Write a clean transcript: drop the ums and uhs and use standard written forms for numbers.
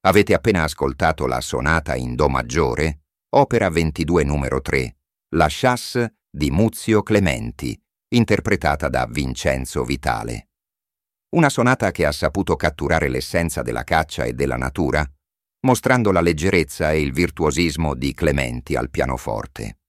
Avete appena ascoltato la sonata in Do maggiore, opera 22 numero 3, La Chasse di Muzio Clementi, interpretata da Vincenzo Vitale. Una sonata che ha saputo catturare l'essenza della caccia e della natura, mostrando la leggerezza e il virtuosismo di Clementi al pianoforte.